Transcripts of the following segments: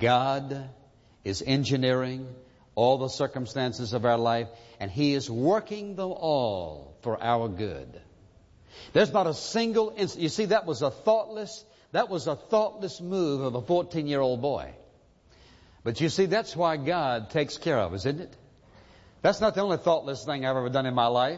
God is engineering all the circumstances of our life, and He is working them all for our good. There's not a single instant. You see, that was a thoughtless move of a 14-year-old boy. But you see, that's why God takes care of us, isn't it? That's not the only thoughtless thing I've ever done in my life.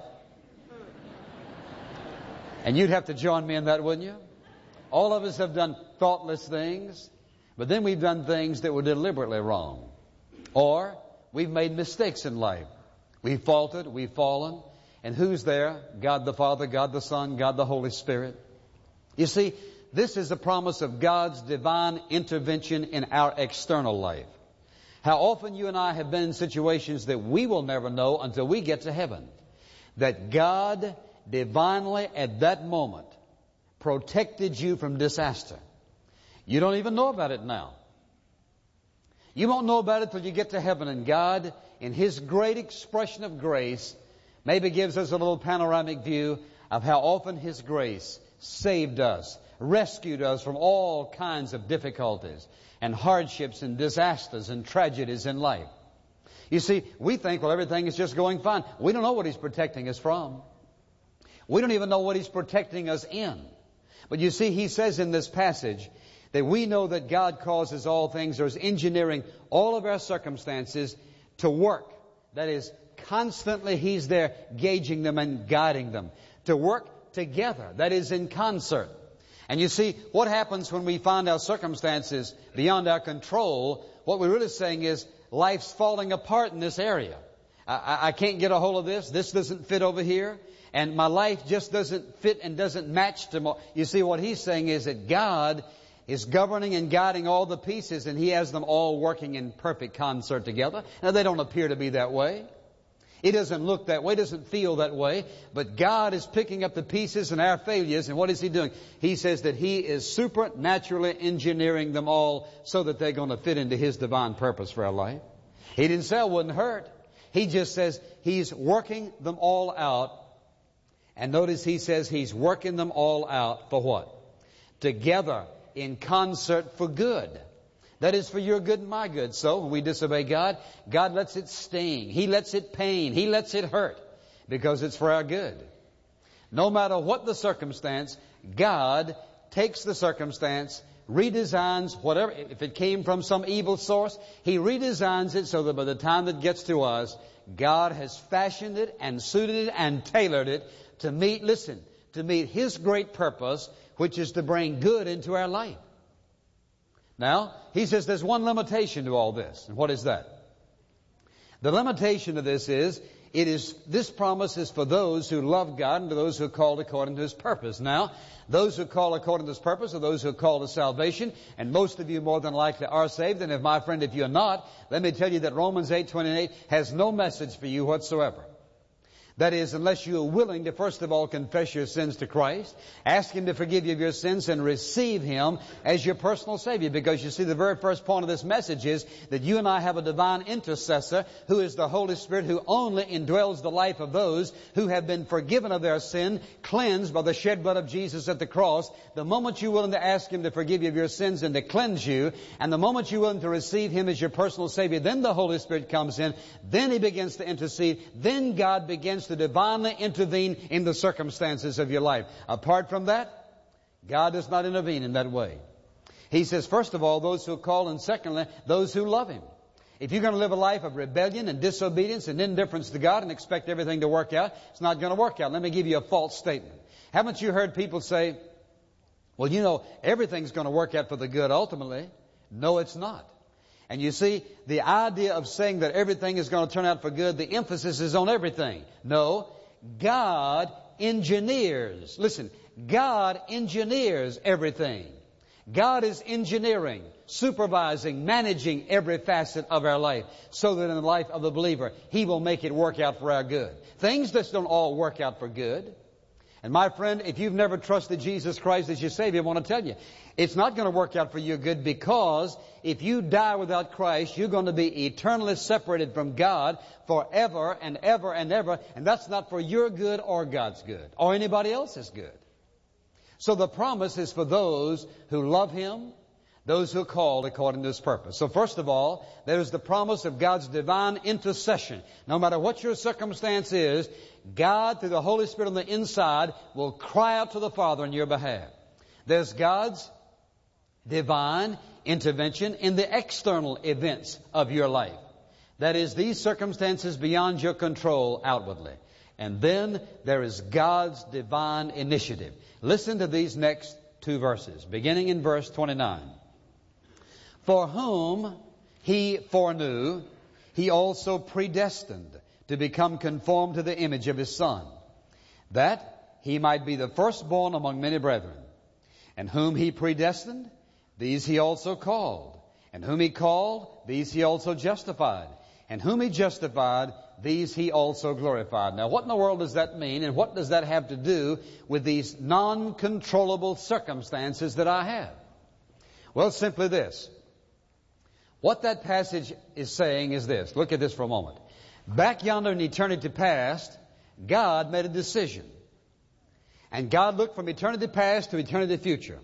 And you'd have to join me in that, wouldn't you? All of us have done thoughtless things, but then we've done things that were deliberately wrong. Or we've made mistakes in life. We've faltered, we've fallen. And who's there? God the Father, God the Son, God the Holy Spirit. You see, this is a promise of God's divine intervention in our external life. How often you and I have been in situations that we will never know until we get to heaven. That God divinely at that moment protected you from disaster. You don't even know about it now. You won't know about it till you get to heaven, and God, in His great expression of grace, maybe gives us a little panoramic view of how often His grace saved us, rescued us from all kinds of difficulties and hardships and disasters and tragedies in life. You see, we think, well, everything is just going fine. We don't know what He's protecting us from. We don't even know what He's protecting us in. But you see, He says in this passage that we know that God causes all things, or is engineering all of our circumstances to work. That is, constantly He's there gauging them and guiding them. To work together. That is, in concert. And you see, what happens when we find our circumstances beyond our control? What we're really saying is, life's falling apart in this area. I can't get a hold of this. This doesn't fit over here. And my life just doesn't fit and doesn't match to more. You see, what He's saying is that God is governing and guiding all the pieces, and He has them all working in perfect concert together. Now, they don't appear to be that way. It doesn't look that way, doesn't feel that way. But God is picking up the pieces and our failures, and what is He doing? He says that He is supernaturally engineering them all so that they're going to fit into His divine purpose for our life. He didn't say it wouldn't hurt. He just says He's working them all out. And notice He says He's working them all out for what? Together, in concert for good. That is for your good and my good. So when we disobey God, God lets it sting. He lets it pain. He lets it hurt because it's for our good. No matter what the circumstance, God takes the circumstance, redesigns whatever. If it came from some evil source, He redesigns it so that by the time it gets to us, God has fashioned it and suited it and tailored it to meet, listen, to meet His great purpose, which is to bring good into our life. Now, He says there's one limitation to all this. And what is that? The limitation to this is, this promise is for those who love God and to those who are called according to His purpose. Now, those who are called according to His purpose are those who are called to salvation. And most of you more than likely are saved. And my friend, if you're not, let me tell you that Romans 8:28 has no message for you whatsoever. That is, unless you are willing to first of all confess your sins to Christ, ask Him to forgive you of your sins, and receive Him as your personal Savior. Because you see, the very first point of this message is that you and I have a divine intercessor who is the Holy Spirit, who only indwells the life of those who have been forgiven of their sin, cleansed by the shed blood of Jesus at the cross. The moment you're willing to ask Him to forgive you of your sins and to cleanse you, and the moment you're willing to receive Him as your personal Savior, then the Holy Spirit comes in, then He begins to intercede, then God begins to divinely intervene in the circumstances of your life. Apart from that, God does not intervene in that way. He says, first of all, those who are called, and secondly, those who love Him. If you're going to live a life of rebellion and disobedience and indifference to God and expect everything to work out, it's not going to work out. Let me give you a false statement. Haven't you heard people say, well, you know, everything's going to work out for the good ultimately? No, it's not. And you see, the idea of saying that everything is going to turn out for good, the emphasis is on everything. No, God engineers. Listen, God engineers everything. God is engineering, supervising, managing every facet of our life so that in the life of the believer, He will make it work out for our good. Things just don't all work out for good. And my friend, if you've never trusted Jesus Christ as your Savior, I want to tell you, it's not going to work out for your good, because if you die without Christ, you're going to be eternally separated from God forever and ever and ever. And that's not for your good or God's good or anybody else's good. So the promise is for those who love Him, those who are called according to His purpose. So first of all, there is the promise of God's divine intercession. No matter what your circumstance is, God, through the Holy Spirit on the inside, will cry out to the Father on your behalf. There's God's divine intervention in the external events of your life. That is, these circumstances beyond your control outwardly. And then there is God's divine initiative. Listen to these next two verses, beginning in verse 29. For whom He foreknew, He also predestined to become conformed to the image of His Son, that He might be the firstborn among many brethren. And whom He predestined, these He also called. And whom He called, these He also justified. And whom He justified, these He also glorified. Now, what in the world does that mean, and what does that have to do with these non-controllable circumstances that I have? Well, simply this. What that passage is saying is this. Look at this for a moment. Back yonder in eternity past, God made a decision. And God looked from eternity past to eternity future.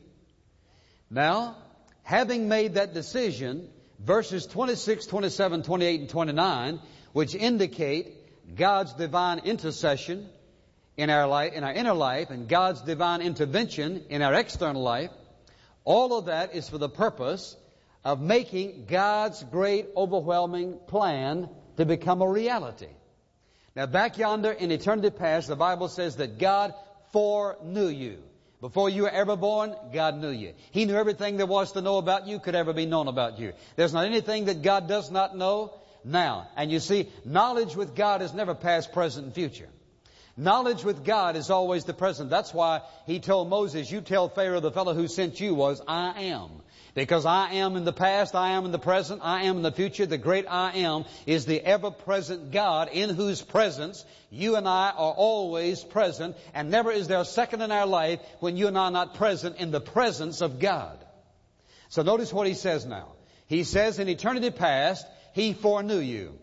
Now, having made that decision, verses 26, 27, 28, and 29, which indicate God's divine intercession in our life, in our inner life, and God's divine intervention in our external life, all of that is for the purpose of making God's great overwhelming plan to become a reality. Now, back yonder in eternity past, the Bible says that God foreknew you. Before you were ever born, God knew you. He knew everything there was to know about you could ever be known about you. There's not anything that God does not know now. And you see, knowledge with God is never past, present, and future. Knowledge with God is always the present. That's why He told Moses, you tell Pharaoh the fellow who sent you was I am. Because I am in the past, I am in the present, I am in the future. The great I am is the ever-present God in whose presence you and I are always present. And never is there a second in our life when you and I are not present in the presence of God. So notice what He says now. He says in eternity past, He foreknew you.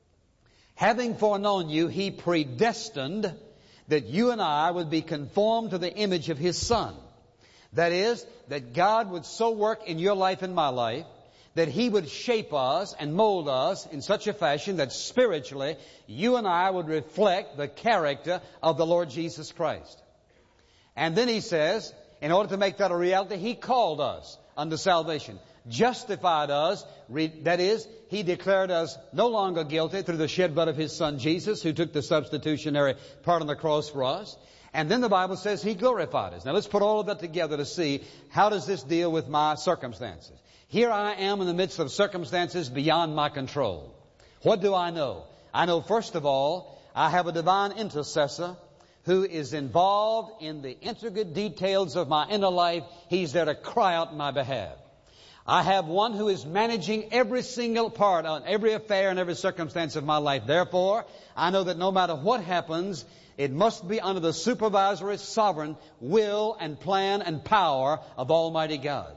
Having foreknown you, He predestined that you and I would be conformed to the image of His Son. That is, that God would so work in your life and my life that He would shape us and mold us in such a fashion that spiritually you and I would reflect the character of the Lord Jesus Christ. And then He says, in order to make that a reality, He called us unto salvation, justified us, that is, He declared us no longer guilty through the shed blood of His Son Jesus, who took the substitutionary part on the cross for us. And then the Bible says He glorified us. Now let's put all of that together to see how does this deal with my circumstances. Here I am in the midst of circumstances beyond my control. What do I know? I know, first of all, I have a divine intercessor who is involved in the intricate details of my inner life. He's there to cry out on my behalf. I have one who is managing every single part on every affair and every circumstance of my life. Therefore, I know that no matter what happens, it must be under the supervisory, sovereign will and plan and power of Almighty God.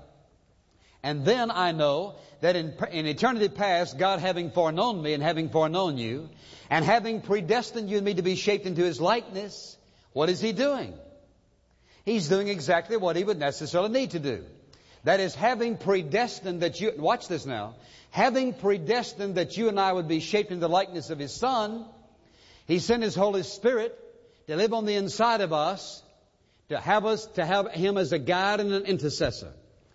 And then I know that in eternity past, God having foreknown me and having foreknown you, and having predestined you and me to be shaped into His likeness, what is He doing? He's doing exactly what He would necessarily need to do. That is, having predestined that you, watch this now, having predestined that you and I would be shaped into the likeness of His Son, He sent His Holy Spirit to live on the inside of us, to have Him as a guide and an intercessor.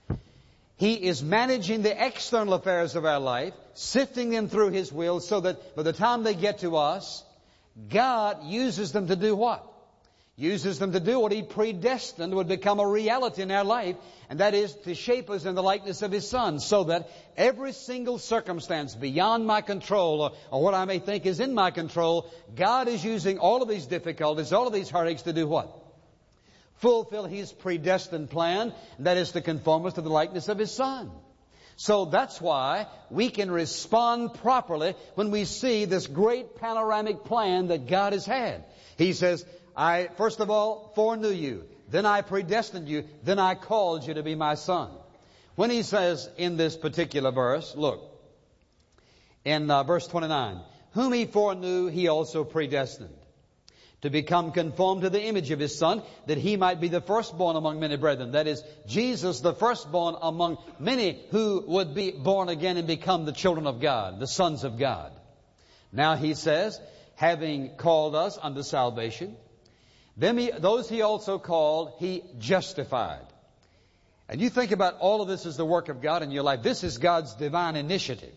He is managing the external affairs of our life, sifting them through His will so that by the time they get to us, God uses them to do what? Uses them to do what He predestined would become a reality in our life, and that is to shape us in the likeness of His Son, so that every single circumstance beyond my control or what I may think is in my control, God is using all of these difficulties, all of these heartaches to do what? Fulfill His predestined plan, and that is to conform us to the likeness of His Son. So that's why we can respond properly when we see this great panoramic plan that God has had. He says, I, first of all, foreknew you. Then I predestined you. Then I called you to be my son. When He says in this particular verse, look, in verse 29, whom He foreknew, He also predestined. to become conformed to the image of His Son, that He might be the firstborn among many brethren. That is, Jesus, the firstborn among many who would be born again and become the children of God, the sons of God. Now He says, having called us unto salvation, those He also called, He justified. And you think about all of this as the work of God in your life. This is God's divine initiative.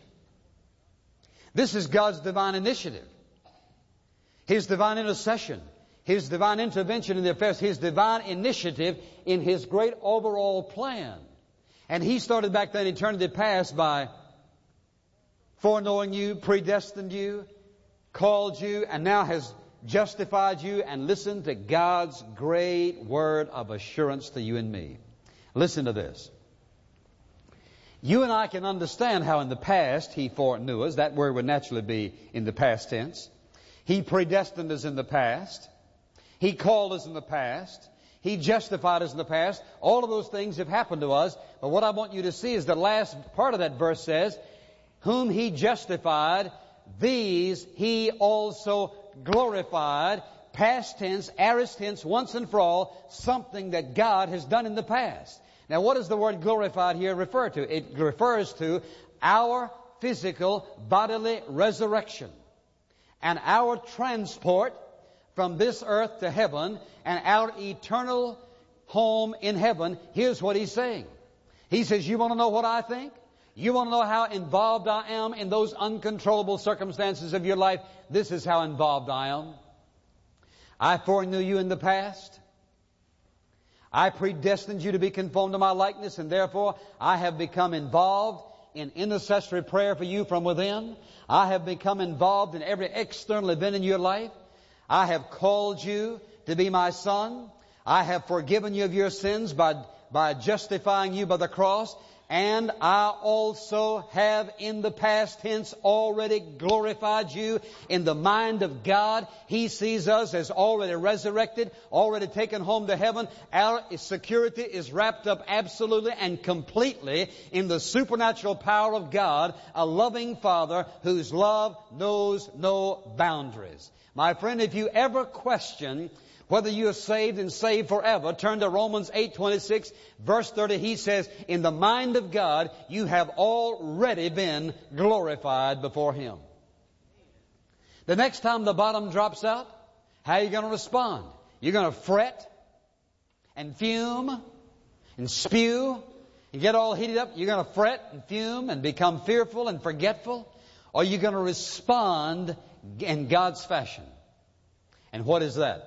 This is God's divine initiative. His divine intercession, His divine intervention in the affairs, His divine initiative in His great overall plan. And He started back then in eternity past by foreknowing you, predestined you, called you, and now has justified you. And listen to God's great word of assurance to you and me. Listen to this. You and I can understand how in the past He foreknew us. That word would naturally be in the past tense. He predestined us in the past. He called us in the past. He justified us in the past. All of those things have happened to us. But what I want you to see is the last part of that verse says, whom He justified, these He also glorified. Past tense, aorist tense, once and for all, something that God has done in the past. Now what does the word glorified here refer to? It refers to our physical bodily resurrection and our transport from this earth to heaven and our eternal home in heaven. Here's what He's saying. He says, you want to know what I think? You want to know how involved I am in those uncontrollable circumstances of your life? This is how involved I am. I foreknew you in the past. I predestined you to be conformed to my likeness, and therefore I have become involved in intercessory prayer for you from within. I have become involved in every external event in your life. I have called you to be my son. I have forgiven you of your sins by justifying you by the cross. And I also have in the past tense already glorified you in the mind of God. He sees us as already resurrected, already taken home to heaven. Our security is wrapped up absolutely and completely in the supernatural power of God, a loving Father whose love knows no boundaries. My friend, if you ever question whether you are saved and saved forever, turn to Romans 8:26, verse 30. He says, in the mind of God, you have already been glorified before Him. The next time the bottom drops out, how are you going to respond? You're going to fret and fume and spew and get all heated up. You're going to fret and fume and become fearful and forgetful. Or you're going to respond in God's fashion. And what is that?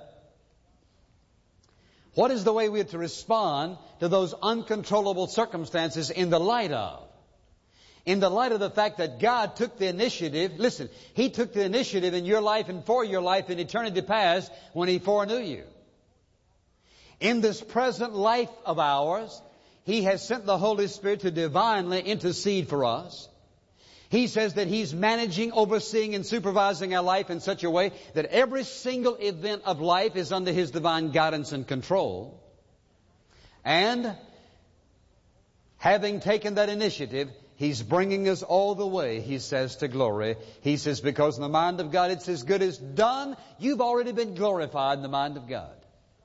What is the way we are to respond to those uncontrollable circumstances in the light of? In the light of the fact that God took the initiative. Listen, He took the initiative in your life and for your life in eternity past when He foreknew you. In this present life of ours, He has sent the Holy Spirit to divinely intercede for us. He says that He's managing, overseeing, and supervising our life in such a way that every single event of life is under His divine guidance and control. And having taken that initiative, He's bringing us all the way, He says, to glory. He says, because in the mind of God it's as good as done. You've already been glorified in the mind of God.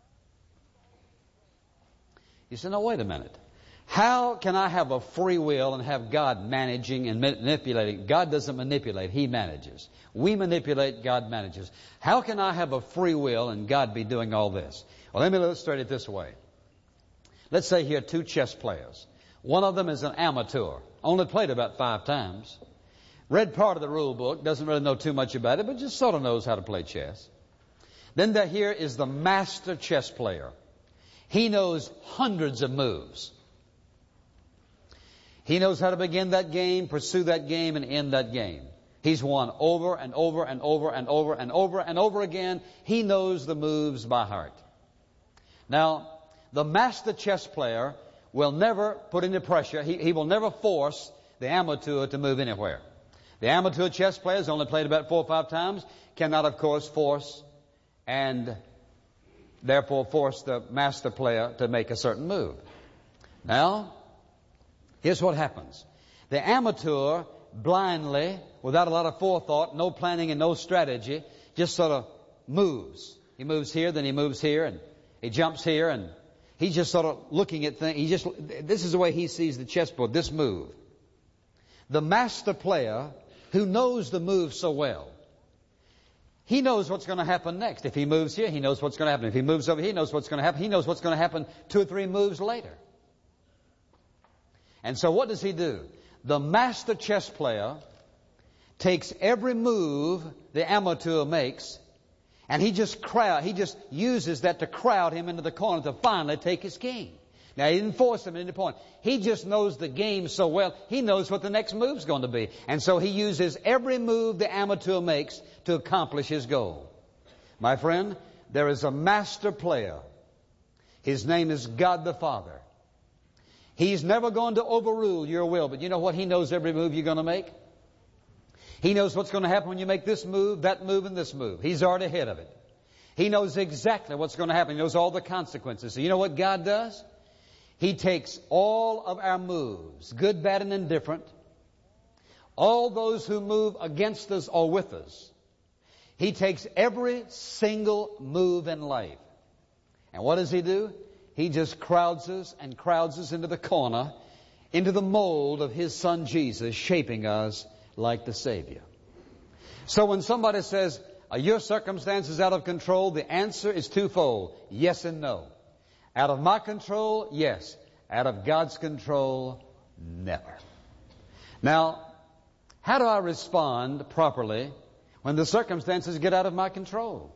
You say, no, wait a minute. How can I have a free will and have God managing and manipulating? God doesn't manipulate, He manages. We manipulate, God manages. How can I have a free will and God be doing all this? Well, let me illustrate it this way. Let's say here 2 chess players. One of them is an amateur, only played about 5 times. Read part of the rule book, doesn't really know too much about it, but just sort of knows how to play chess. Then here is the master chess player. He knows hundreds of moves. He knows how to begin that game, pursue that game, and end that game. He's won over and over and over and over and over and over again. He knows the moves by heart. Now, the master chess player will never put any pressure. He will never force the amateur to move anywhere. The amateur chess player has only played about 4 or 5 times, cannot, of course, force and therefore force the master player to make a certain move. Now, here's what happens. The amateur blindly, without a lot of forethought, no planning and no strategy, just sort of moves. He moves here, then he moves here, and he jumps here, and he's just sort of looking at things. This is the way he sees the chessboard, this move. The master player who knows the move so well, he knows what's going to happen next. If he moves here, he knows what's going to happen. If he moves over here, he knows what's going to happen. He knows what's going to happen 2 or 3 moves later. And so what does he do? The master chess player takes every move the amateur makes, and he just uses that to crowd him into the corner to finally take his king. Now, he didn't force him at any point. He just knows the game so well, he knows what the next move's going to be. And so he uses every move the amateur makes to accomplish his goal. My friend, there is a master player. His name is God the Father. He's never going to overrule your will, but you know what? He knows every move you're going to make. He knows what's going to happen when you make this move, that move, and this move. He's already ahead of it. He knows exactly what's going to happen. He knows all the consequences. So you know what God does? He takes all of our moves, good, bad, and indifferent, all those who move against us or with us. He takes every single move in life. And what does he do? He just crowds us into the corner, into the mold of his Son Jesus, shaping us like the Savior. So when somebody says, are your circumstances out of control? The answer is twofold, yes and no. Out of my control, yes. Out of God's control, never. Now, how do I respond properly when the circumstances get out of my control?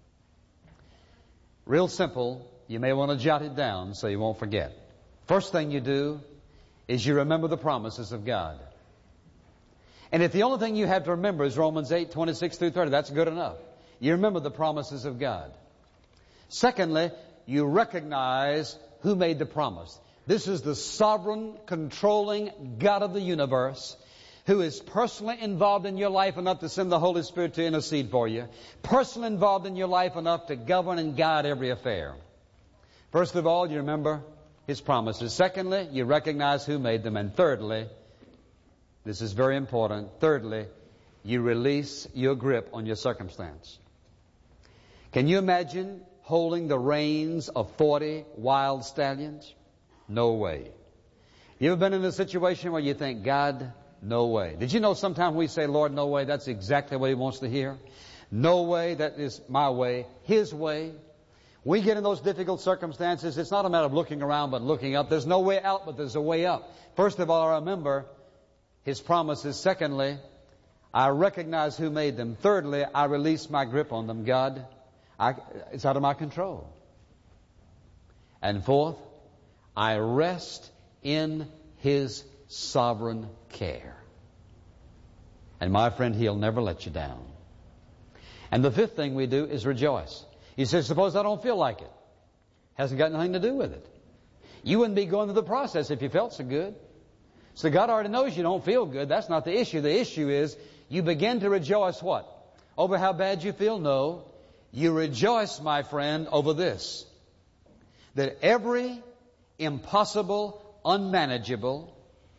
Real simple. You may want to jot it down so you won't forget. First thing you do is you remember the promises of God. And if the only thing you have to remember is Romans 8:26 through 30, that's good enough. You remember the promises of God. Secondly, you recognize who made the promise. This is the sovereign, controlling God of the universe who is personally involved in your life enough to send the Holy Spirit to intercede for you. Personally involved in your life enough to govern and guide every affair. First of all, you remember His promises. Secondly, you recognize who made them. And thirdly, this is very important, thirdly, you release your grip on your circumstance. Can you imagine holding the reins of 40 wild stallions? No way. You ever been in a situation where you think, God, no way? Did you know sometimes we say, Lord, no way, that's exactly what He wants to hear? No way, that is my way, His way. We get in those difficult circumstances, it's not a matter of looking around but looking up. There's no way out, but there's a way up. First of all, I remember His promises. Secondly, I recognize who made them. Thirdly, I release my grip on them. God, it's out of my control. And fourth, I rest in His sovereign care. And my friend, He'll never let you down. And the fifth thing we do is rejoice. He says, suppose I don't feel like it. Hasn't got nothing to do with it. You wouldn't be going through the process if you felt so good. So God already knows you don't feel good. That's not the issue. The issue is you begin to rejoice what? Over how bad you feel? No. You rejoice, my friend, over this. That every impossible, unmanageable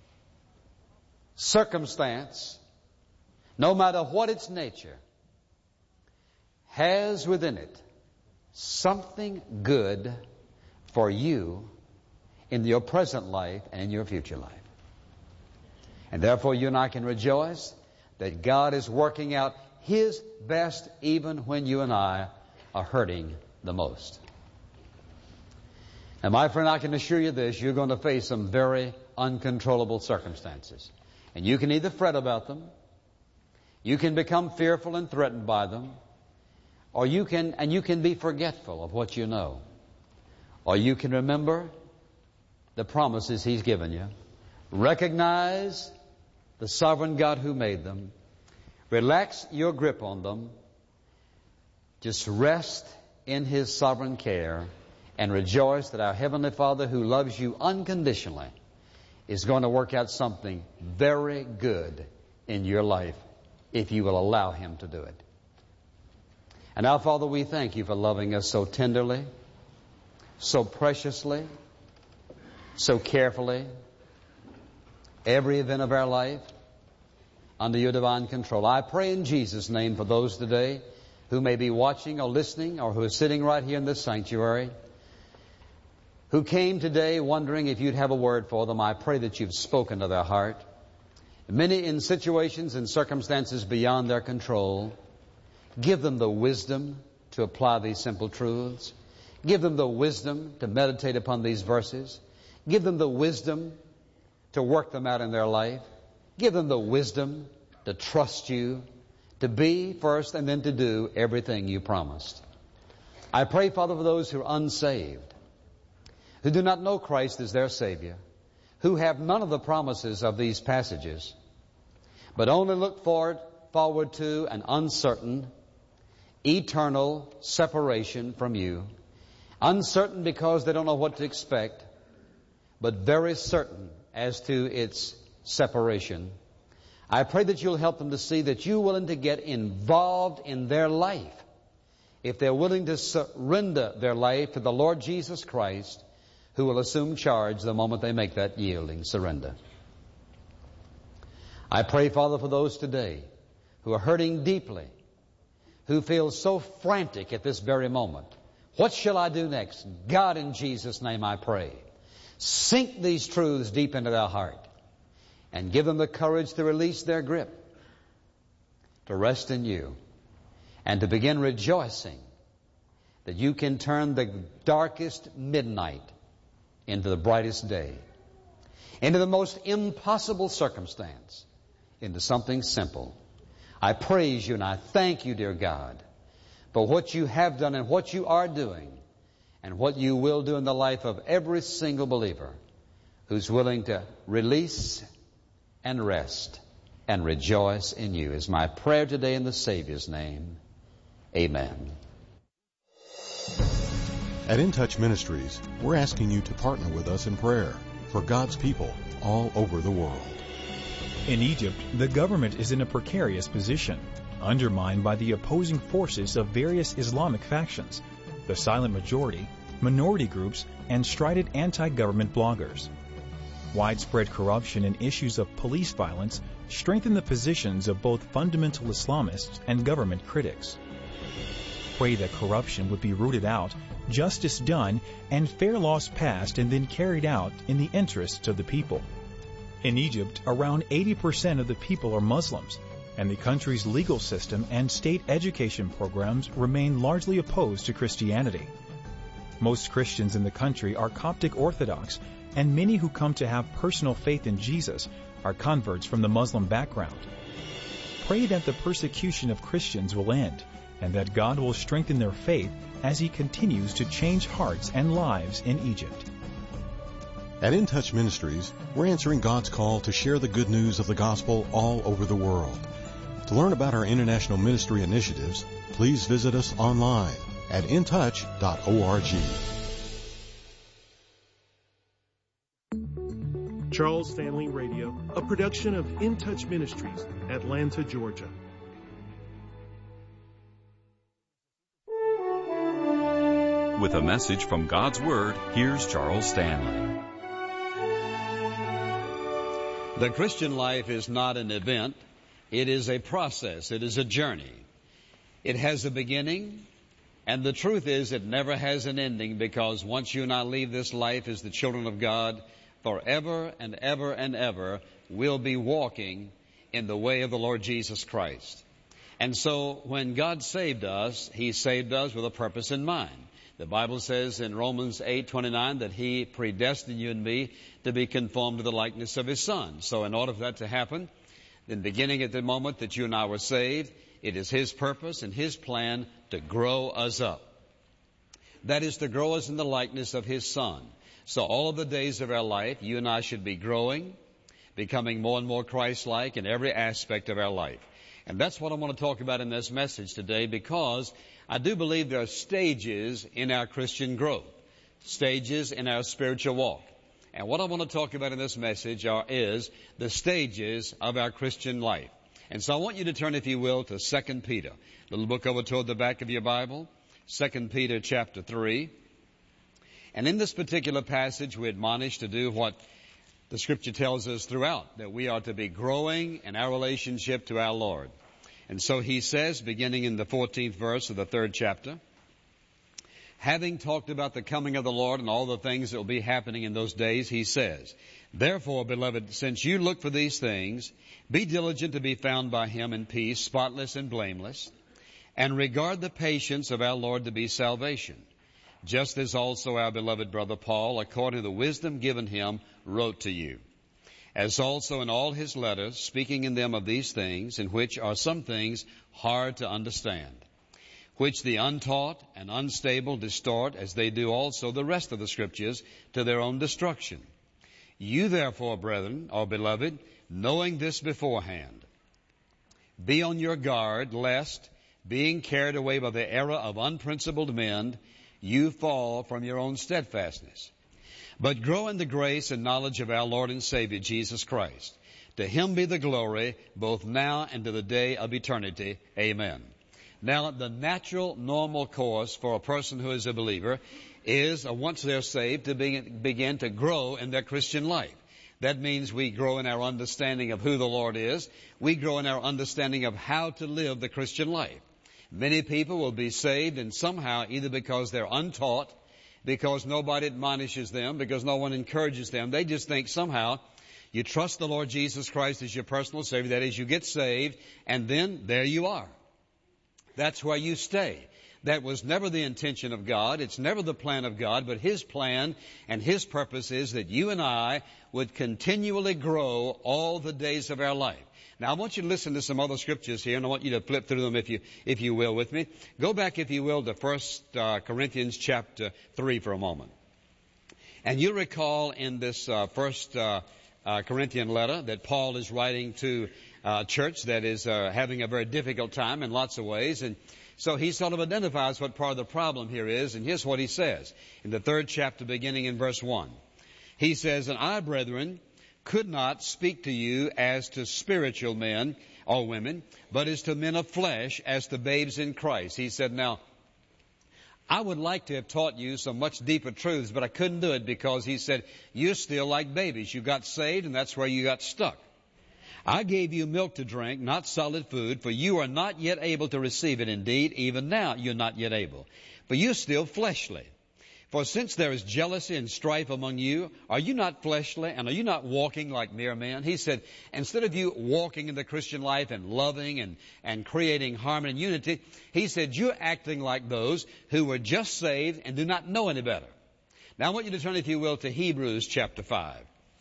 circumstance, no matter what its nature, has within it something good for you in your present life and in your future life. And therefore you and I can rejoice that God is working out His best even when you and I are hurting the most. And my friend, I can assure you this, you're going to face some very uncontrollable circumstances. And you can either fret about them, you can become fearful and threatened by them, or you can be forgetful of what you know. Or you can remember the promises He's given you. Recognize the sovereign God who made them. Relax your grip on them. Just rest in His sovereign care and rejoice that our Heavenly Father who loves you unconditionally is going to work out something very good in your life if you will allow Him to do it. And now, Father, we thank You for loving us so tenderly, so preciously, so carefully, every event of our life under Your divine control. I pray in Jesus' name for those today who may be watching or listening or who is sitting right here in this sanctuary, who came today wondering if you'd have a word for them. I pray that you've spoken to their heart. Many in situations and circumstances beyond their control. Give them the wisdom to apply these simple truths. Give them the wisdom to meditate upon these verses. Give them the wisdom to work them out in their life. Give them the wisdom to trust you, to be first and then to do everything you promised. I pray, Father, for those who are unsaved, who do not know Christ as their Savior, who have none of the promises of these passages, but only look forward to an uncertain, eternal separation from you. Uncertain because they don't know what to expect, but very certain as to its separation. I pray that you'll help them to see that you're willing to get involved in their life if they're willing to surrender their life to the Lord Jesus Christ, who will assume charge the moment they make that yielding surrender. I pray, Father, for those today who are hurting deeply, who feel so frantic at this very moment. What shall I do next? God, in Jesus' name I pray, sink these truths deep into their heart and give them the courage to release their grip, to rest in you, and to begin rejoicing that you can turn the darkest midnight into the brightest day, into the most impossible circumstance, into something simple. I praise you and I thank you, dear God, for what you have done and what you are doing and what you will do in the life of every single believer who's willing to release and rest and rejoice in you, is my prayer today in the Savior's name. Amen. At In Touch Ministries, we're asking you to partner with us in prayer for God's people all over the world. In Egypt, the government is in a precarious position, undermined by the opposing forces of various Islamic factions, the silent majority, minority groups, and strident anti-government bloggers. Widespread corruption and issues of police violence strengthen the positions of both fundamental Islamists and government critics. Pray that corruption would be rooted out, justice done, and fair laws passed and then carried out in the interests of the people. In Egypt, around 80% of the people are Muslims, and the country's legal system and state education programs remain largely opposed to Christianity. Most Christians in the country are Coptic Orthodox, and many who come to have personal faith in Jesus are converts from the Muslim background. Pray that the persecution of Christians will end, and that God will strengthen their faith as He continues to change hearts and lives in Egypt. At In Touch Ministries, we're answering God's call to share the good news of the gospel all over the world. To learn about our international ministry initiatives, please visit us online at intouch.org. Charles Stanley Radio, a production of In Touch Ministries, Atlanta, Georgia. With a message from God's Word, here's Charles Stanley. The Christian life is not an event. It is a process. It is a journey. It has a beginning, and the truth is it never has an ending, because once you and I leave this life as the children of God, forever and ever and ever, we'll be walking in the way of the Lord Jesus Christ. And so when God saved us, He saved us with a purpose in mind. The Bible says in Romans 8:29 that He predestined you and me to be conformed to the likeness of His Son. So in order for that to happen, then beginning at the moment that you and I were saved, it is His purpose and His plan to grow us up. That is, to grow us in the likeness of His Son. So all of the days of our life, you and I should be growing, becoming more and more Christ-like in every aspect of our life. And that's what I want to talk about in this message today, because I do believe there are stages in our Christian growth, stages in our spiritual walk. And what I want to talk about in this message is the stages of our Christian life. And so I want you to turn, if you will, to 2 Peter, little book over toward the back of your Bible, 2 Peter chapter 3. And in this particular passage, we admonish to do what the Scripture tells us throughout, that we are to be growing in our relationship to our Lord. And so he says, beginning in the 14th verse of the 3rd chapter, having talked about the coming of the Lord and all the things that will be happening in those days, he says, therefore, beloved, since you look for these things, be diligent to be found by him in peace, spotless and blameless, and regard the patience of our Lord to be salvation, just as also our beloved brother Paul, according to the wisdom given him, wrote to you. As also in all his letters, speaking in them of these things, in which are some things hard to understand, which the untaught and unstable distort, as they do also the rest of the Scriptures, to their own destruction. You therefore, brethren, or beloved, knowing this beforehand, be on your guard, lest, being carried away by the error of unprincipled men, you fall from your own steadfastness. But grow in the grace and knowledge of our Lord and Savior, Jesus Christ. To him be the glory, both now and to the day of eternity. Amen. Now, the natural, normal course for a person who is a believer is, once they're saved, to begin to grow in their Christian life. That means we grow in our understanding of who the Lord is. We grow in our understanding of how to live the Christian life. Many people will be saved, and somehow, either because they're untaught, because nobody admonishes them, because no one encourages them, they just think somehow you trust the Lord Jesus Christ as your personal Savior. That is, you get saved, and then there you are. That's where you stay. That was never the intention of God. It's never the plan of God, but His plan and His purpose is that you and I would continually grow all the days of our life. Now, I want you to listen to some other scriptures here, and I want you to flip through them if you will with me. Go back, if you will, to 1 Corinthians chapter 3 for a moment. And you recall in this first Corinthian letter that Paul is writing to a church that is having a very difficult time in lots of ways. And so he sort of identifies what part of the problem here is, and here's what he says. In the 3rd chapter, beginning in verse 1, he says, and I, brethren, could not speak to you as to spiritual men or women, but as to men of flesh, as to babes in Christ. He said, now, I would like to have taught you some much deeper truths, but I couldn't do it because he said, you're still like babies. You got saved, and that's where you got stuck. I gave you milk to drink, not solid food, for you are not yet able to receive it. Indeed, even now you're not yet able. For you're still fleshly. For since there is jealousy and strife among you, are you not fleshly, and are you not walking like mere men? He said, instead of you walking in the Christian life and loving and creating harmony and unity, he said, you're acting like those who were just saved and do not know any better. Now I want you to turn, if you will, to Hebrews chapter 5.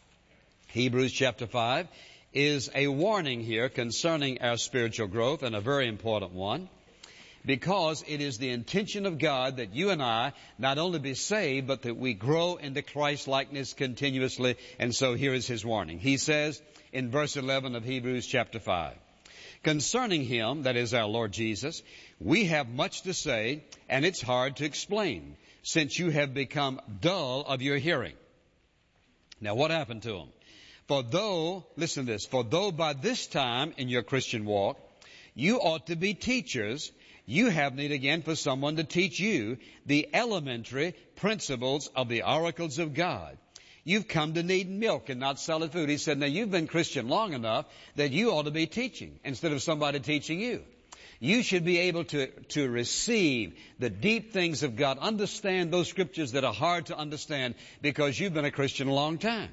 Hebrews chapter 5 is a warning here concerning our spiritual growth, and a very important one, because it is the intention of God that you and I not only be saved, but that we grow into Christ-likeness continuously. And so here is his warning. He says in verse 11 of Hebrews chapter 5, concerning him, that is our Lord Jesus, we have much to say, and it's hard to explain, since you have become dull of your hearing. Now, what happened to him? For though, listen to this, for though by this time in your Christian walk, you ought to be teachers, you have need again for someone to teach you the elementary principles of the oracles of God. You've come to need milk and not solid food. He said, now you've been Christian long enough that you ought to be teaching instead of somebody teaching you. You should be able to receive the deep things of God, understand those scriptures that are hard to understand because you've been a Christian a long time.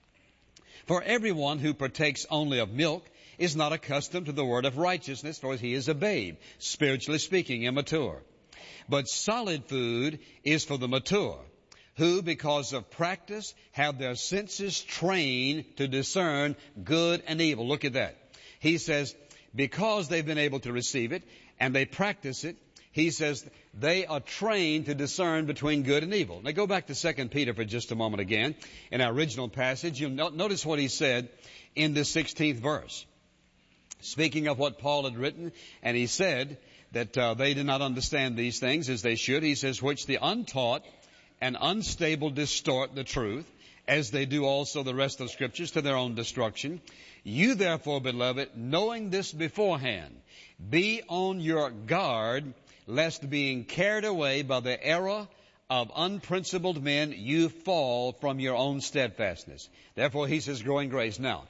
For everyone who partakes only of milk is not accustomed to the word of righteousness, for he is a babe, spiritually speaking, immature. But solid food is for the mature, who, because of practice, have their senses trained to discern good and evil. Look at that. He says, because they've been able to receive it, and they practice it, he says they are trained to discern between good and evil. Now go back to 2 Peter for just a moment again. In our original passage, you'll notice what he said in the 16th verse. Speaking of what Paul had written, and he said that they did not understand these things as they should. He says, which the untaught and unstable distort the truth, as they do also the rest of the Scriptures, to their own destruction. You therefore, beloved, knowing this beforehand, be on your guard, lest being carried away by the error of unprincipled men, you fall from your own steadfastness. Therefore, he says, grow in grace. Now,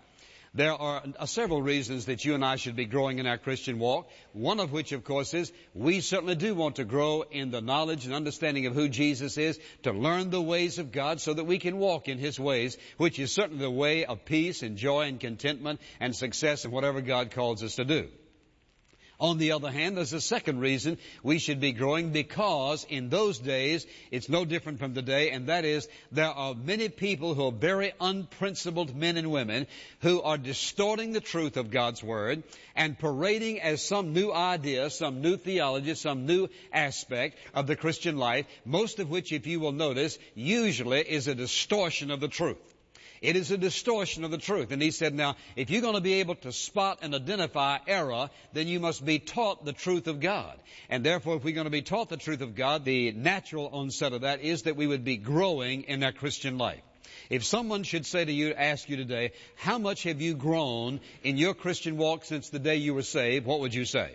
There are several reasons that you and I should be growing in our Christian walk. One of which, of course, is we certainly do want to grow in the knowledge and understanding of who Jesus is, to learn the ways of God so that we can walk in His ways, which is certainly the way of peace and joy and contentment and success in whatever God calls us to do. On the other hand, there's a second reason we should be growing, because in those days, it's no different from today, and that is there are many people who are very unprincipled men and women who are distorting the truth of God's Word and parading as some new idea, some new theology, some new aspect of the Christian life, most of which, if you will notice, usually is a distortion of the truth. It is a distortion of the truth. And he said, now, if you're going to be able to spot and identify error, then you must be taught the truth of God. And therefore, if we're going to be taught the truth of God, the natural onset of that is that we would be growing in our Christian life. If someone should say to you, ask you today, how much have you grown in your Christian walk since the day you were saved, what would you say?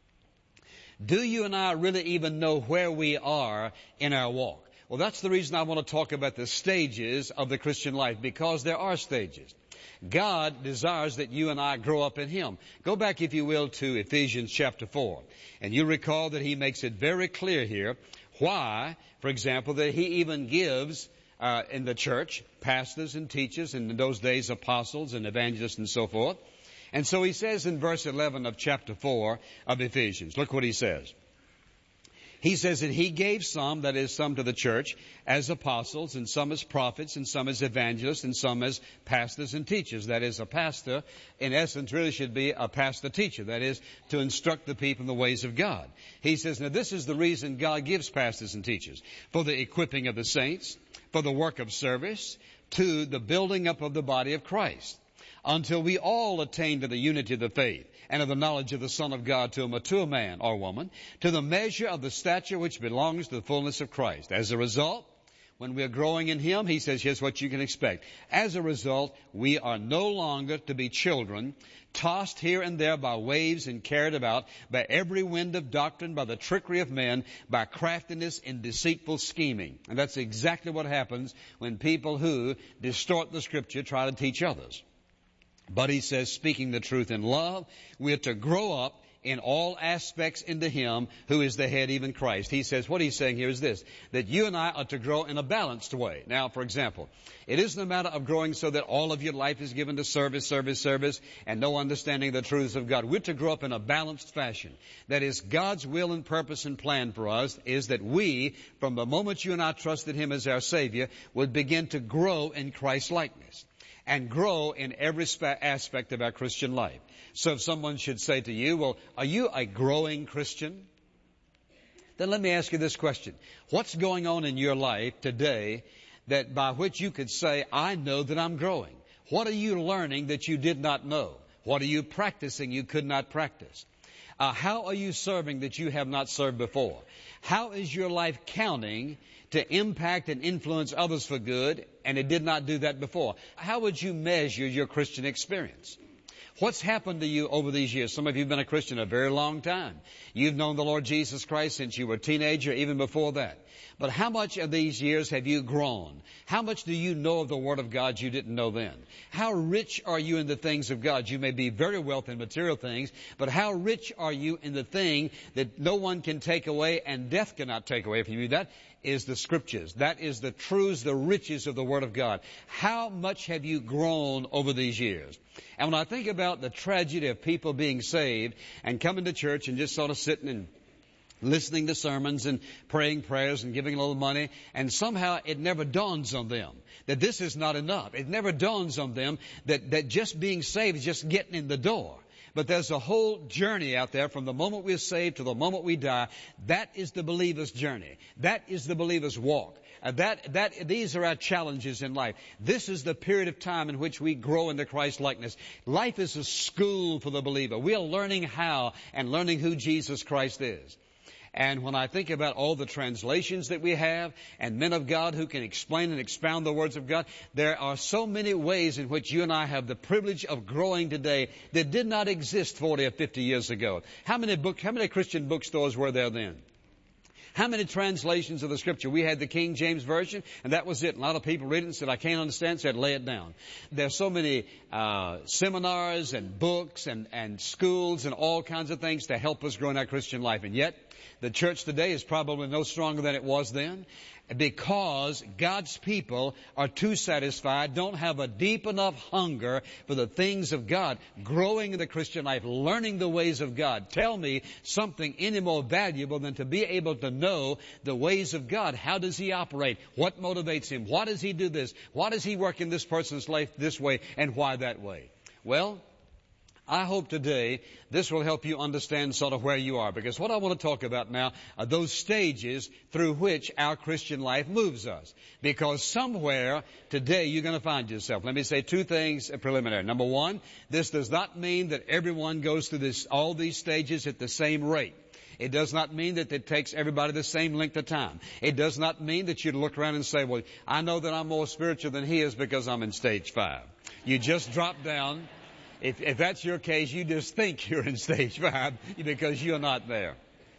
Do you and I really even know where we are in our walk? Well, that's the reason I want to talk about the stages of the Christian life, because there are stages. God desires that you and I grow up in Him. Go back, if you will, to Ephesians chapter 4. And you recall that he makes it very clear here why, for example, that he even gives in the church pastors and teachers, and in those days apostles and evangelists and so forth. And so he says in verse 11 of chapter 4 of Ephesians, look what he says. He says that he gave some, that is, some to the church, as apostles, and some as prophets, and some as evangelists, and some as pastors and teachers. That is, a pastor, in essence, really should be a pastor-teacher. That is, to instruct the people in the ways of God. He says, now this is the reason God gives pastors and teachers. For the equipping of the saints, for the work of service, to the building up of the body of Christ, until we all attain to the unity of the faith and of the knowledge of the Son of God, to a mature man or woman, to the measure of the stature which belongs to the fullness of Christ. As a result, when we are growing in Him, He says, here's what you can expect. As a result, we are no longer to be children, tossed here and there by waves and carried about by every wind of doctrine, by the trickery of men, by craftiness and deceitful scheming. And that's exactly what happens when people who distort the Scripture try to teach others. But he says, speaking the truth in love, we are to grow up in all aspects into Him who is the head, even Christ. He says, what he's saying here is this, that you and I are to grow in a balanced way. Now, for example, it isn't a matter of growing so that all of your life is given to service, and no understanding of the truths of God. We're to grow up in a balanced fashion. That is, God's will and purpose and plan for us is that we, from the moment you and I trusted Him as our Savior, would begin to grow in Christ's likeness and grow in every aspect of our Christian life. So if someone should say to you, well, are you a growing Christian? Then let me ask you this question. What's going on in your life today that by which you could say, I know that I'm growing? What are you learning that you did not know? What are you practicing you could not practice? How are you serving that you have not served before? How is your life counting to impact and influence others for good, and it did not do that before? How would you measure your Christian experience? What's happened to you over these years? Some of you have been a Christian a very long time. You've known the Lord Jesus Christ since you were a teenager, even before that. But how much of these years have you grown? How much do you know of the Word of God you didn't know then? How rich are you in the things of God? You may be very wealthy in material things, but how rich are you in the thing that no one can take away and death cannot take away from you? That is the Scriptures. That is the truths, the riches of the Word of God. How much have you grown over these years? And when I think about the tragedy of people being saved and coming to church and just sort of sitting and listening to sermons and praying prayers and giving a little money, and somehow it never dawns on them that this is not enough. It never dawns on them that just being saved is just getting in the door. But there's a whole journey out there from the moment we're saved to the moment we die. That is the believer's journey. That is the believer's walk. These are our challenges in life. This is the period of time in which we grow into Christ likeness. Life is a school for the believer. We are learning how and learning who Jesus Christ is. And when I think about all the translations that we have and men of God who can explain and expound the words of God, there are so many ways in which you and I have the privilege of growing today that did not exist 40 or 50 years ago. How many Christian bookstores were there then? How many translations of the Scripture? We had the King James Version, and that was it. A lot of people read it and said, I can't understand, said, lay it down. There's so many seminars and books and schools and all kinds of things to help us grow in our Christian life. And yet, the church today is probably no stronger than it was then, because God's people are too satisfied, don't have a deep enough hunger for the things of God, growing in the Christian life, learning the ways of God. Tell me something any more valuable than to be able to know the ways of God. How does He operate? What motivates Him? Why does He do this? Why does He work in this person's life this way and why that way? Well, I hope today this will help you understand sort of where you are, because what I want to talk about now are those stages through which our Christian life moves us. Because somewhere today you're going to find yourself. Let me say two things preliminary. Number one, this does not mean that everyone goes through all these stages at the same rate. It does not mean that it takes everybody the same length of time. It does not mean that you look around and say, well, I know that I'm more spiritual than he is because I'm in stage 5. You just drop down. If that's your case, you just think you're in stage 5 because you're not there.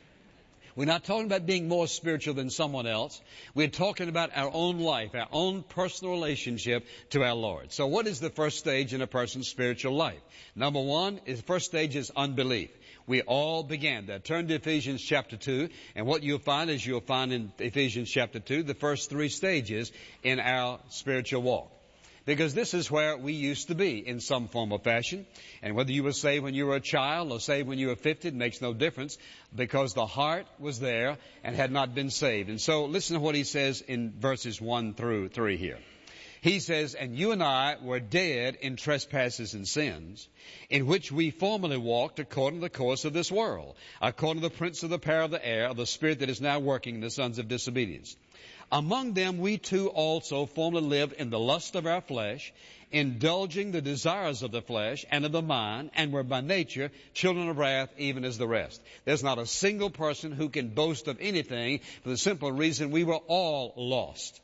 We're not talking about being more spiritual than someone else. We're talking about our own life, our own personal relationship to our Lord. So what is the first stage in a person's spiritual life? Number one, the first stage is unbelief. We all began that. Turn to Ephesians chapter 2, and what you'll find is you'll find in Ephesians chapter 2 the first 3 stages in our spiritual walk. Because this is where we used to be in some form or fashion. And whether you were saved when you were a child or saved when you were 50, it makes no difference, because the heart was there and had not been saved. And so listen to what he says in verses 1 through 3 here. He says, and you and I were dead in trespasses and sins, in which we formerly walked according to the course of this world, according to the prince of the power of the air, of the spirit that is now working in the sons of disobedience. Among them we too also formerly lived in the lust of our flesh, indulging the desires of the flesh and of the mind, and were by nature children of wrath, even as the rest. There's not a single person who can boast of anything for the simple reason we were all lost.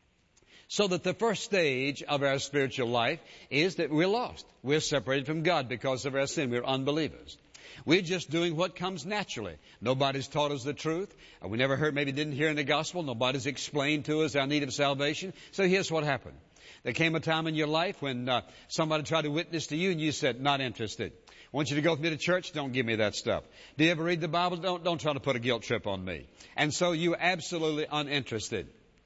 So that the first stage of our spiritual life is that we're lost. We're separated from God because of our sin. We're unbelievers. We're just doing what comes naturally. Nobody's taught us the truth. We never heard, maybe didn't hear in the gospel. Nobody's explained to us our need of salvation. So here's what happened. There came a time in your life when somebody tried to witness to you and you said, not interested. I want you to go with me to church. Don't give me that stuff. Do you ever read the Bible? Don't try to put a guilt trip on me. And so you're absolutely uninterested.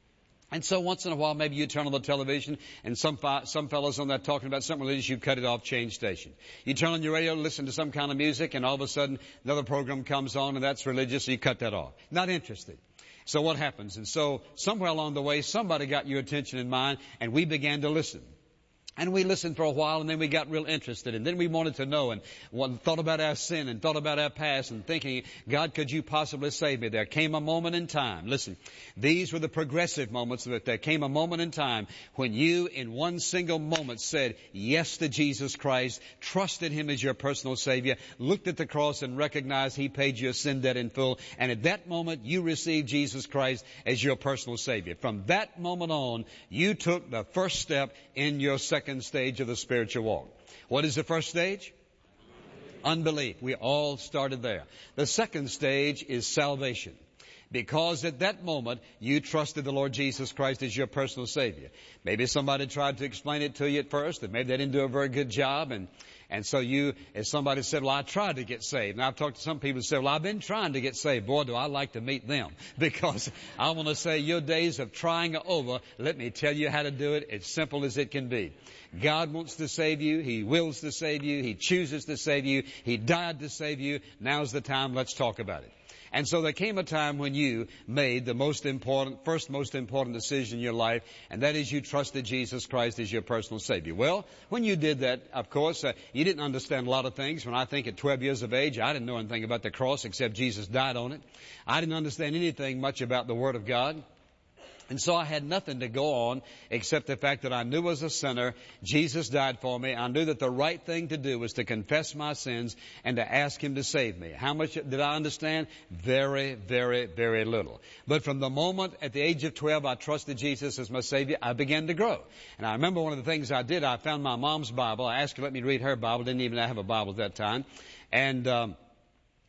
And so once in a while, maybe you turn on the television and some fellows on that talking about something religious, you cut it off, change station. You turn on your radio, listen to some kind of music, and all of a sudden another program comes on and that's religious, so you cut that off. Not interested. So what happens? And so somewhere along the way, somebody got your attention in mind, and we began to listen. And we listened for a while, and then we got real interested. And then we wanted to know and thought about our sin and thought about our past and thinking, God, could you possibly save me? There came a moment in time. Listen, these were the progressive moments. But there came a moment in time when you, in one single moment, said yes to Jesus Christ, trusted Him as your personal Savior, looked at the cross and recognized He paid your sin debt in full. And at that moment, you received Jesus Christ as your personal Savior. From that moment on, you took the first step in your second stage of the spiritual walk. What is the first stage? Unbelief. We all started there. The second stage is salvation. Because at that moment, you trusted the Lord Jesus Christ as your personal Savior. Maybe somebody tried to explain it to you at first, and maybe they didn't do a very good job, and so you, as somebody said, well, I tried to get saved. And I've talked to some people who say, well, I've been trying to get saved. Boy, do I like to meet them. Because I want to say your days of trying are over. Let me tell you how to do it. It's simple as it can be. God wants to save you. He wills to save you. He chooses to save you. He died to save you. Now's the time. Let's talk about it. And so there came a time when you made the first most important decision in your life, and that is you trusted Jesus Christ as your personal Savior. Well, when you did that, of course, you didn't understand a lot of things. When I think at 12 years of age, I didn't know anything about the cross except Jesus died on it. I didn't understand anything much about the Word of God. And so I had nothing to go on except the fact that I knew as a sinner, Jesus died for me. I knew that the right thing to do was to confess my sins and to ask Him to save me. How much did I understand? Very, very, very little. But from the moment at the age of 12 I trusted Jesus as my Savior, I began to grow. And I remember one of the things I did, I found my mom's Bible. I asked her to let me read her Bible. Didn't even have a Bible at that time. And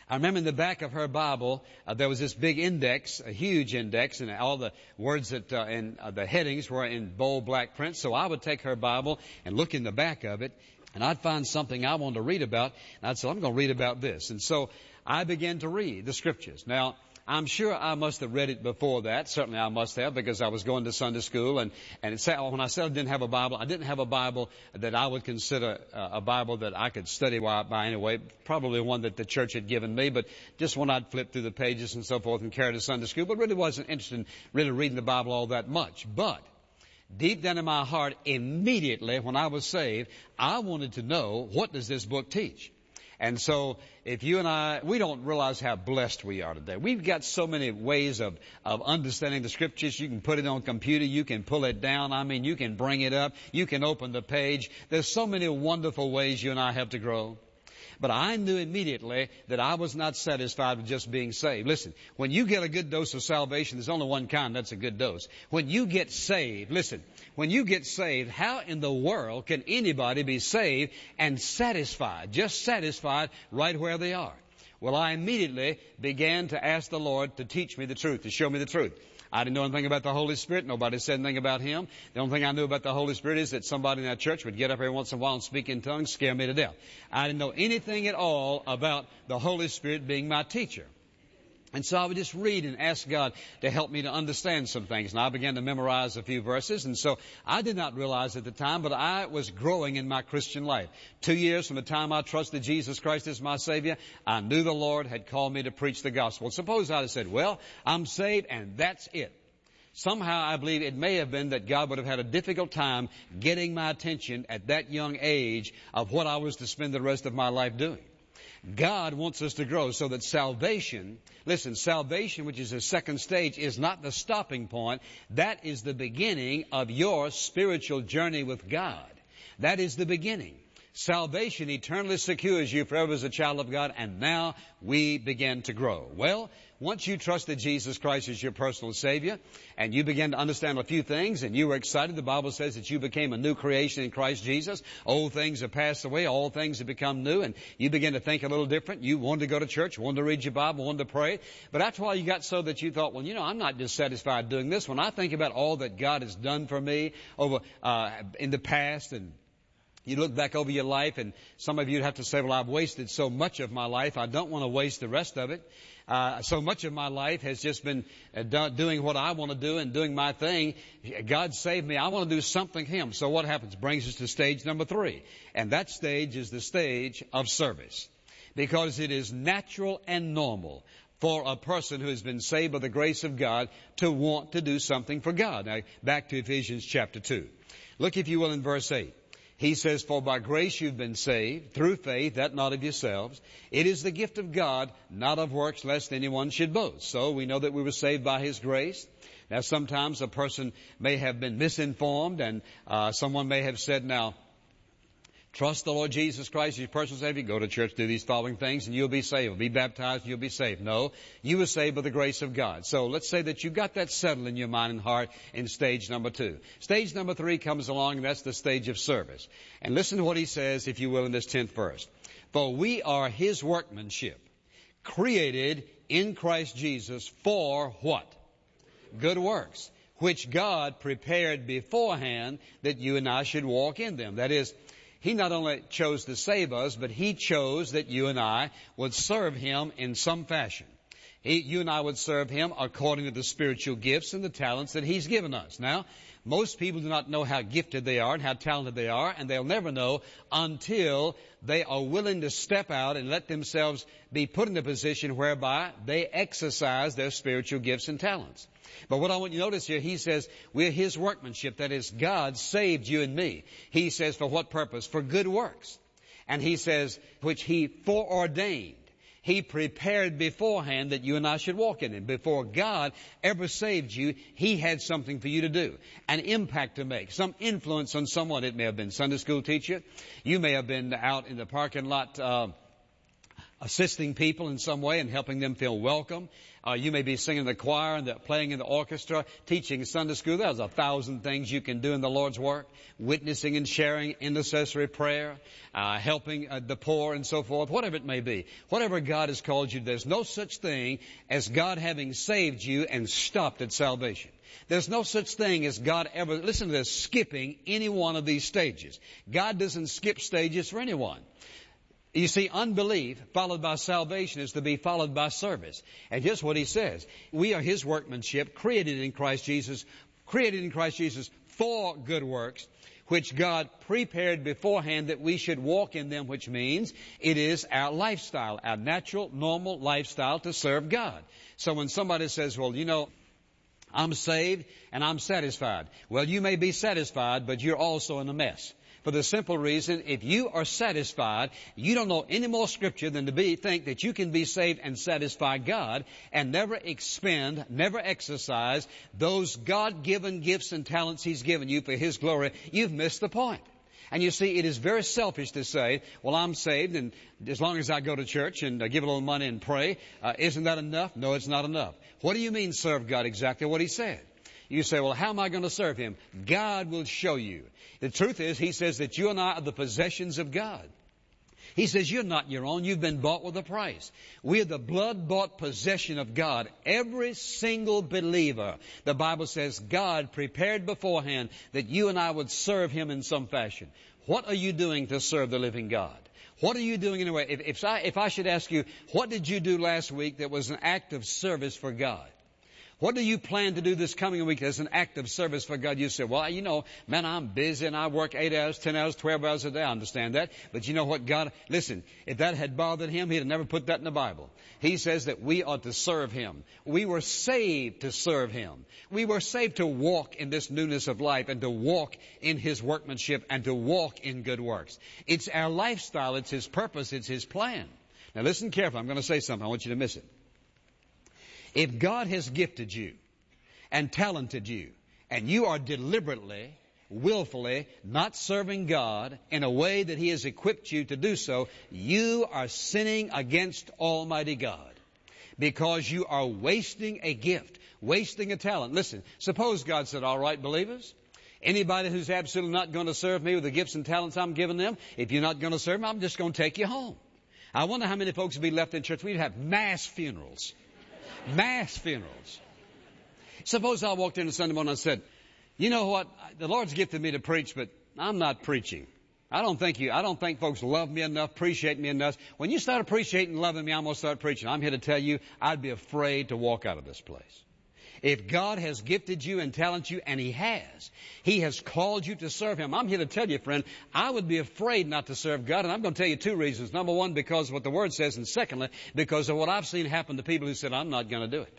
I remember in the back of her Bible, there was this big index, a huge index, and all the words that and the headings were in bold black print. So I would take her Bible and look in the back of it, and I'd find something I wanted to read about, and I'd say, I'm going to read about this. And so I began to read the Scriptures. Now, I'm sure I must have read it before that. Certainly I must have, because I was going to Sunday school. And when I said I didn't have a Bible, I didn't have a Bible that I would consider a Bible that I could study by anyway. Probably one that the church had given me, but just one I'd flip through the pages and so forth and carry to Sunday school. But really wasn't interested in really reading the Bible all that much. But deep down in my heart, immediately when I was saved, I wanted to know, what does this book teach? And so if you and I, we don't realize how blessed we are today. We've got so many ways of understanding the Scriptures. You can put it on a computer. You can pull it down. I mean, you can bring it up. You can open the page. There's so many wonderful ways you and I have to grow. But I knew immediately that I was not satisfied with just being saved. Listen, when you get a good dose of salvation, there's only one kind, that's a good dose. When you get saved, listen, when you get saved, how in the world can anybody be saved and satisfied, just satisfied right where they are? Well, I immediately began to ask the Lord to teach me the truth, to show me the truth. I didn't know anything about the Holy Spirit. Nobody said anything about Him. The only thing I knew about the Holy Spirit is that somebody in that church would get up every once in a while and speak in tongues, scare me to death. I didn't know anything at all about the Holy Spirit being my teacher. And so I would just read and ask God to help me to understand some things. And I began to memorize a few verses. And so I did not realize at the time, but I was growing in my Christian life. 2 years from the time I trusted Jesus Christ as my Savior, I knew the Lord had called me to preach the gospel. Suppose I'd have said, well, I'm saved and that's it. Somehow I believe it may have been that God would have had a difficult time getting my attention at that young age of what I was to spend the rest of my life doing. God wants us to grow so that salvation, listen, salvation, which is the second stage, is not the stopping point. That is the beginning of your spiritual journey with God. That is the beginning. Salvation eternally secures you forever as a child of God, and now we begin to grow. Well, once you trusted Jesus Christ as your personal Savior, and you began to understand a few things, and you were excited, the Bible says that you became a new creation in Christ Jesus. Old things have passed away, all things have become new, and you began to think a little different. You wanted to go to church, wanted to read your Bible, wanted to pray. But after a while you got so that you thought, well, I'm not just satisfied doing this. When I think about all that God has done for me over in the past, and you look back over your life, and some of you would have to say, well, I've wasted so much of my life. I don't want to waste the rest of it. So much of my life has just been doing what I want to do and doing my thing. God saved me. I want to do something for Him. So what happens? Brings us to stage number 3. And that stage is the stage of service. Because it is natural and normal for a person who has been saved by the grace of God to want to do something for God. Now, back to Ephesians chapter 2. Look, if you will, in verse 8. He says, for by grace you've been saved, through faith, that not of yourselves. It is the gift of God, not of works, lest anyone should boast. So we know that we were saved by His grace. Now sometimes a person may have been misinformed, and someone may have said, now, trust the Lord Jesus Christ as your personal Savior. Go to church, do these following things, and you'll be saved. Be baptized, you'll be saved. No, you were saved by the grace of God. So let's say that you got that settled in your mind and heart in stage number 2. Stage number 3 comes along, and that's the stage of service. And listen to what he says, if you will, in this 10th verse. For we are His workmanship, created in Christ Jesus for what? Good works, which God prepared beforehand that you and I should walk in them. That is, He not only chose to save us, but He chose that you and I would serve Him in some fashion. You and I would serve Him according to the spiritual gifts and the talents that He's given us. Now, most people do not know how gifted they are and how talented they are, and they'll never know until they are willing to step out and let themselves be put in a position whereby they exercise their spiritual gifts and talents. But what I want you to notice here, he says, we're His workmanship. That is, God saved you and me. He says, for what purpose? For good works. And he says, which He foreordained. He prepared beforehand that you and I should walk in Him. Before God ever saved you, He had something for you to do, an impact to make, some influence on someone. It may have been Sunday school teacher. You may have been out in the parking lot assisting people in some way and helping them feel welcome. You may be singing in the choir and playing in the orchestra, teaching Sunday school. There's 1,000 things you can do in the Lord's work. Witnessing and sharing intercessory prayer, helping the poor and so forth, whatever it may be. Whatever God has called you, there's no such thing as God having saved you and stopped at salvation. There's no such thing as God ever, listen to this, skipping any one of these stages. God doesn't skip stages for anyone. You see, unbelief followed by salvation is to be followed by service. And here's what he says. We are his workmanship, created in Christ Jesus for good works, which God prepared beforehand that we should walk in them, which means it is our lifestyle, our natural, normal lifestyle to serve God. So when somebody says, well, you know, I'm saved and I'm satisfied. Well, you may be satisfied, but you're also in a mess. For the simple reason, if you are satisfied, you don't know any more Scripture than to think that you can be saved and satisfy God and never expend, never exercise those God-given gifts and talents He's given you for His glory. You've missed the point. And you see, it is very selfish to say, well, I'm saved, and as long as I go to church and give a little money and pray, isn't that enough? No, it's not enough. What do you mean serve God? Exactly what He said. You say, well, how am I going to serve Him? God will show you. The truth is, He says that you and I are the possessions of God. He says you're not your own. You've been bought with a price. We are the blood-bought possession of God. Every single believer, the Bible says, God prepared beforehand that you and I would serve Him in some fashion. What are you doing to serve the living God? What are you doing anyway? If I should ask you, what did you do last week that was an act of service for God? What do you plan to do this coming week as an act of service for God? You say, well, you know, man, I'm busy and I work 8 hours, 10 hours, 12 hours a day. I understand that. But you know what, God, listen, if that had bothered Him, He'd have never put that in the Bible. He says that we ought to serve Him. We were saved to serve Him. We were saved to walk in this newness of life and to walk in His workmanship and to walk in good works. It's our lifestyle. It's His purpose. It's His plan. Now listen carefully. I'm going to say something. I want you to miss it. If God has gifted you and talented you, and you are deliberately, willfully not serving God in a way that He has equipped you to do so, you are sinning against Almighty God because you are wasting a gift, wasting a talent. Listen, suppose God said, all right, believers, anybody who's absolutely not going to serve me with the gifts and talents I'm giving them, if you're not going to serve me, I'm just going to take you home. I wonder how many folks would be left in church. We'd have mass funerals. Mass funerals. Suppose I walked in on Sunday morning and said, you know what, the Lord's gifted me to preach, but I'm not preaching. I don't think folks love me enough, appreciate me enough. When you start appreciating and loving me, I'm going to start preaching. I'm here to tell you, I'd be afraid to walk out of this place. If God has gifted you and talented you, and He has called you to serve Him, I'm here to tell you, friend, I would be afraid not to serve God, and I'm going to tell you 2 reasons. Number 1, because of what the Word says, and secondly, because of what I've seen happen to people who said, I'm not going to do it.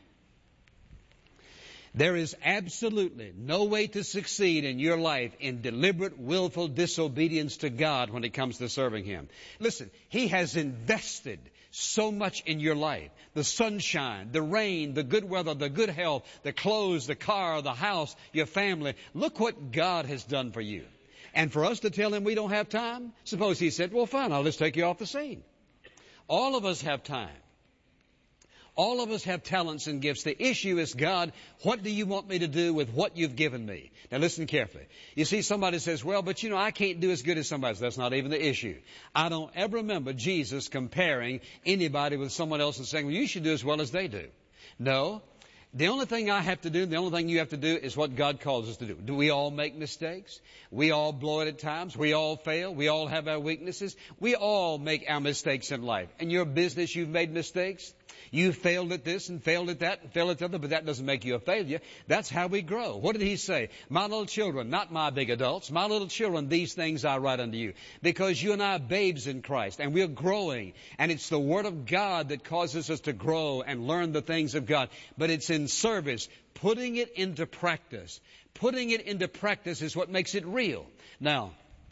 There is absolutely no way to succeed in your life in deliberate, willful disobedience to God when it comes to serving Him. Listen, He has invested so much in your life. The sunshine, the rain, the good weather, the good health, the clothes, the car, the house, your family. Look what God has done for you. And for us to tell Him we don't have time? Suppose He said, well, fine, I'll just take you off the scene. All of us have time. All of us have talents and gifts. The issue is, God, what do you want me to do with what you've given me? Now listen carefully. You see, somebody says, well, but you know, I can't do as good as somebody else. That's not even the issue. I don't ever remember Jesus comparing anybody with someone else and saying, well, you should do as well as they do. No. The only thing I have to do, the only thing you have to do is what God calls us to do. Do we all make mistakes? We all blow it at times. We all fail. We all have our weaknesses. We all make our mistakes in life. In your business, you've made mistakes. You failed at this and failed at that and failed at the other, but that doesn't make you a failure. That's how we grow. What did He say? My little children, not my big adults, my little children, these things I write unto you. Because you and I are babes in Christ, and we're growing. And it's the Word of God that causes us to grow and learn the things of God. But it's in service, putting it into practice. Putting it into practice is what makes it real. Now,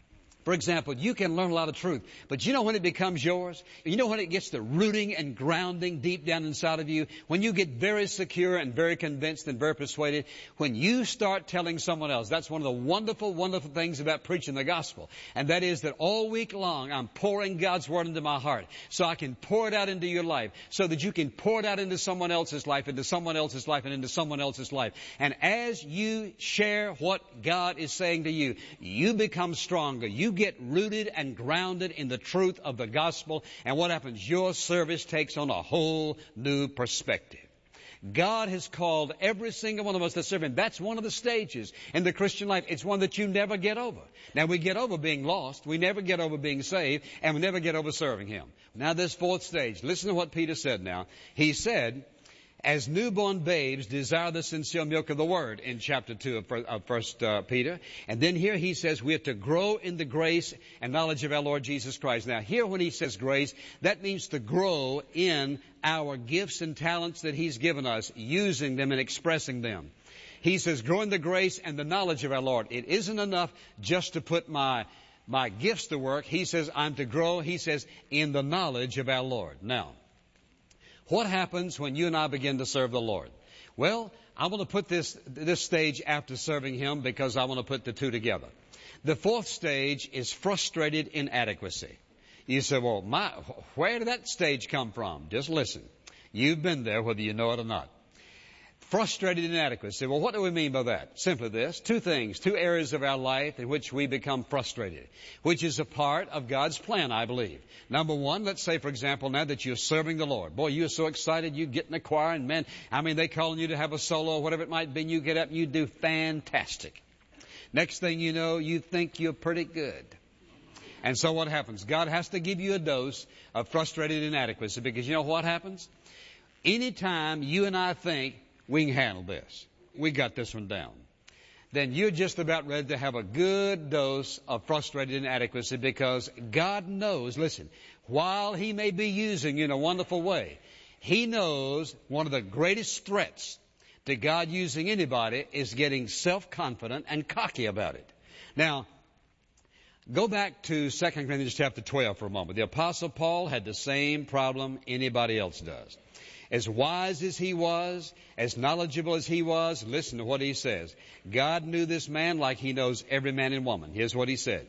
For example, you can learn a lot of truth, but you know when it becomes yours? You know when it gets the rooting and grounding deep down inside of you? When you get very secure and very convinced and very persuaded? When you start telling someone else. That's one of the wonderful, wonderful things about preaching the gospel. And that is that all week long I'm pouring God's Word into my heart so I can pour it out into your life so that you can pour it out into someone else's life, into someone else's life, and into someone else's life. And as you share what God is saying to you, you become stronger. You get rooted and grounded in the truth of the gospel, and what happens? Your service takes on a whole new perspective. God has called every single one of us to serve Him. That's one of the stages in the Christian life. It's one that you never get over. Now, we get over being lost. We never get over being saved, and we never get over serving Him. Now, this fourth stage, listen to what Peter said now. He said, as newborn babes desire the sincere milk of the Word in chapter 2 of 1 Peter. And then here he says we are to grow in the grace and knowledge of our Lord Jesus Christ. Now here when he says grace, that means to grow in our gifts and talents that He's given us, using them and expressing them. He says grow in the grace and the knowledge of our Lord. It isn't enough just to put my gifts to work. He says I'm to grow, he says, in the knowledge of our Lord. Now, what happens when you and I begin to serve the Lord? Well, I want to put this stage after serving Him because I want to put the two together. The fourth stage is frustrated inadequacy. You say, well, where did that stage come from? Just listen. You've been there whether you know it or not. Frustrated inadequacy. Well, what do we mean by that? Simply this. Two things, two areas of our life in which we become frustrated, which is a part of God's plan, I believe. Number one, let's say, for example, now that you're serving the Lord. Boy, you're so excited. You get in the choir and man, they calling you to have a solo or whatever it might be, and you get up and you do fantastic. Next thing you know, you think you're pretty good. And so what happens? God has to give you a dose of frustrated inadequacy because you know what happens? Anytime you and I think, we can handle this, we got this one down, then you're just about ready to have a good dose of frustrated inadequacy because God knows, listen, while He may be using you in a wonderful way, He knows one of the greatest threats to God using anybody is getting self-confident and cocky about it. Now, go back to 2 Corinthians chapter 12 for a moment. The Apostle Paul had the same problem anybody else does. As wise as he was, as knowledgeable as he was, listen to what he says. God knew this man like He knows every man and woman. Here's what he said.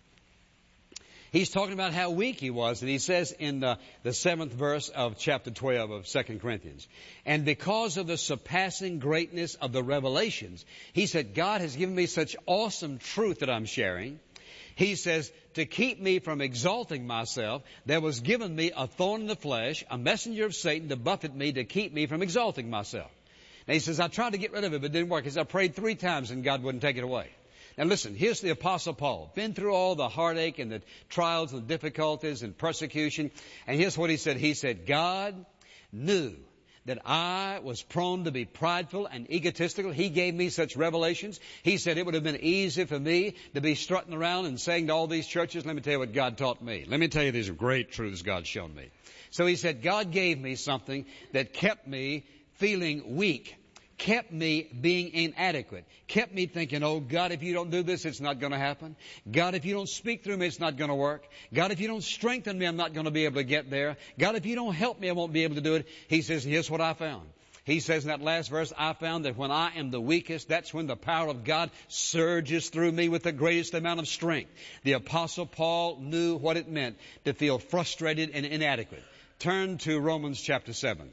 He's talking about how weak he was, and he says in the 7th verse of chapter 12 of 2 Corinthians, and because of the surpassing greatness of the revelations, he said, God has given me such awesome truth that I'm sharing. He says, to keep me from exalting myself, there was given me a thorn in the flesh, a messenger of Satan to buffet me, to keep me from exalting myself. Now he says, I tried to get rid of it, but it didn't work. He says, I prayed 3 times and God wouldn't take it away. Now listen, here's the Apostle Paul, been through all the heartache and the trials and the difficulties and persecution. And here's what he said. He said, God knew that I was prone to be prideful and egotistical. He gave me such revelations. He said it would have been easy for me to be strutting around and saying to all these churches, let me tell you what God taught me. Let me tell you these great truths God's shown me. So he said, God gave me something that kept me feeling weak, kept me being inadequate, kept me thinking, oh God, if you don't do this, it's not going to happen. God, if you don't speak through me, it's not going to work. God, if you don't strengthen me, I'm not going to be able to get there. God, if you don't help me, I won't be able to do it. He says, here's what I found. He says in that last verse, I found that when I am the weakest, that's when the power of God surges through me with the greatest amount of strength. The Apostle Paul knew what it meant to feel frustrated and inadequate. Turn to Romans chapter 7.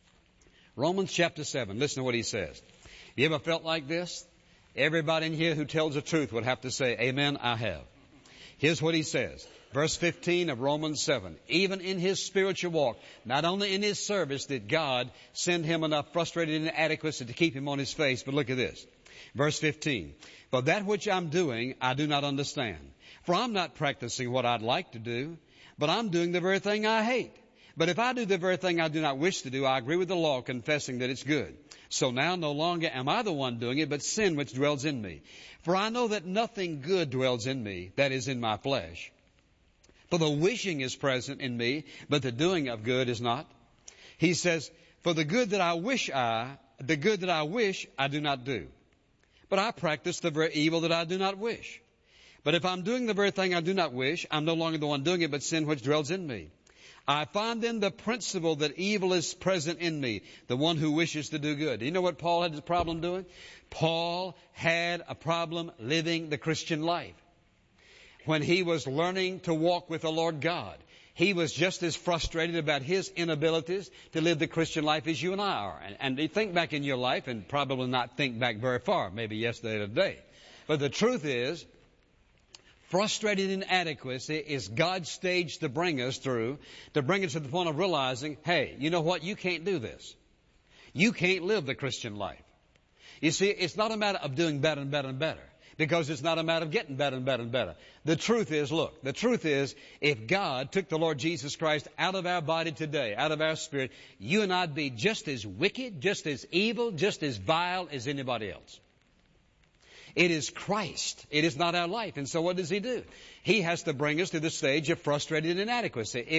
Romans chapter 7, listen to what he says. You ever felt like this? Everybody in here who tells the truth would have to say, amen, I have. Here's what he says. Verse 15 of Romans 7. Even in his spiritual walk, not only in his service did God send him enough frustrated inadequacy to keep him on his face, but look at this. Verse 15. But that which I'm doing, I do not understand. For I'm not practicing what I'd like to do, but I'm doing the very thing I hate. But if I do the very thing I do not wish to do, I agree with the law, confessing that it's good. So now no longer am I the one doing it, but sin which dwells in me. For I know that nothing good dwells in me, that is in my flesh. For the wishing is present in me, but the doing of good is not. He says, for the good that I wish I do not do. But I practice the very evil that I do not wish. But if I'm doing the very thing I do not wish, I'm no longer the one doing it, but sin which dwells in me. I find then the principle that evil is present in me, the one who wishes to do good. Do you know what Paul had a problem doing? Paul had a problem living the Christian life. When he was learning to walk with the Lord God, he was just as frustrated about his inabilities to live the Christian life as you and I are. And you think back in your life, and probably not think back very far, maybe yesterday or today. But the truth is, frustrated inadequacy is God's stage to bring us through, to bring us to the point of realizing, hey, you know what? You can't do this. You can't live the Christian life. You see, it's not a matter of doing better and better and better, because it's not a matter of getting better and better and better. The truth is, look, the truth is, if God took the Lord Jesus Christ out of our body today, out of our spirit, you and I'd be just as wicked, just as evil, just as vile as anybody else. It is Christ. It is not our life. And so what does He do? He has to bring us to the stage of frustrated inadequacy.